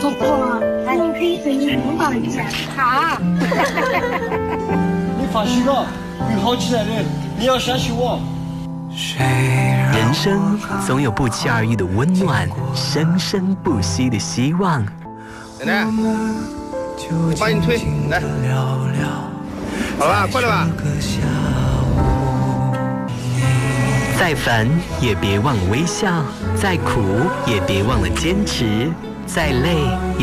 婆婆，我可以和你拥抱一下。好。 你放心了，会好起来的，你要相信我。 人生总有不期而遇的温暖，生生不息的希望。 奶奶，我帮你推，来，好了吧，快了吧。 再烦也别忘了微笑，再苦也别忘了坚持，再累